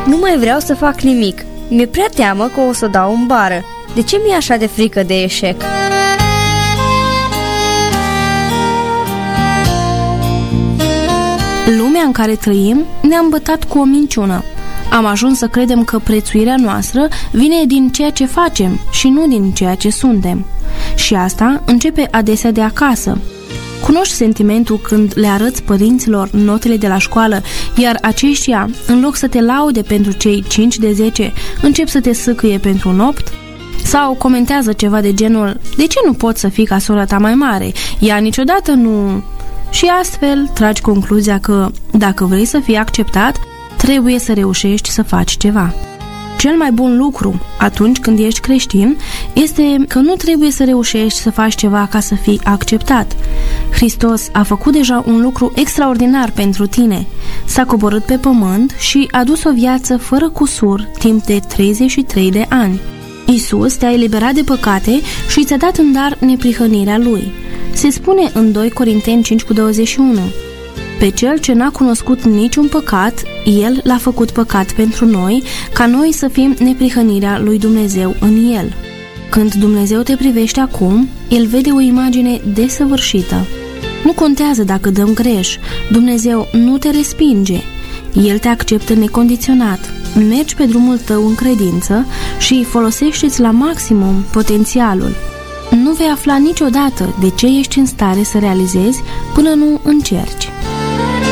Nu mai vreau să fac nimic. Mi-e prea teamă că o să dau în bară. De ce mi-e așa de frică de eșec? Lumea în care trăim ne-a îmbătat cu o minciună. Am ajuns să credem că prețuirea noastră vine din ceea ce facem și nu din ceea ce suntem. Și asta începe adesea de acasă. Cunoști sentimentul când le arăți părinților notele de la școală, iar aceștia, în loc să te laude pentru cei 5 de 10, încep să te sâcâie pentru un 8? Sau comentează ceva de genul: de ce nu poți să fii ca sora ta mai mare? Ea niciodată nu... Și astfel tragi concluzia că, dacă vrei să fii acceptat, trebuie să reușești să faci ceva. Cel mai bun lucru atunci când ești creștin este că nu trebuie să reușești să faci ceva ca să fii acceptat. Hristos a făcut deja un lucru extraordinar pentru tine. S-a coborât pe pământ și a dus o viață fără cusur timp de 33 de ani. Iisus te-a eliberat de păcate și ți-a dat în dar neprihănirea Lui. Se spune în 2 Corinteni 5:21: pe cel ce n-a cunoscut niciun păcat, El l-a făcut păcat pentru noi, ca noi să fim neprihănirea lui Dumnezeu în El. Când Dumnezeu te privește acum, El vede o imagine desăvârșită. Nu contează dacă dăm greș, Dumnezeu nu te respinge. El te acceptă necondiționat. Mergi pe drumul tău în credință și folosește-ți la maximum potențialul. Nu vei afla niciodată de ce ești în stare să realizezi până nu încerci.